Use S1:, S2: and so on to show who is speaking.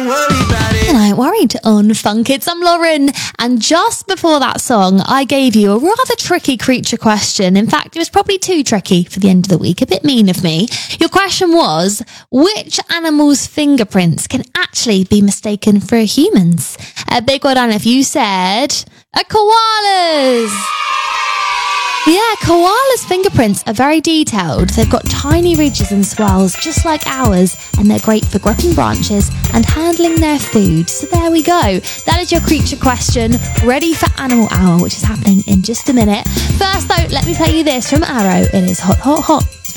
S1: worry about it.
S2: And I ain't worried on Fun Kids. I'm Lauren. And just before that song, I gave you a rather tricky creature question. In fact, it was probably too tricky for the end of the week. A bit mean of me. Your question was, which animal's fingerprints can actually be mistaken for a human's? Big well done if you said a koala's. Yeah, koalas' fingerprints are very detailed. They've got tiny ridges and swells just like ours, and they're great for gripping branches and handling their food. So there we go. That is your creature question, ready for Animal Hour, which is happening in just a minute. First though, let me play you this from Arrow. It is Hot, Hot, Hot.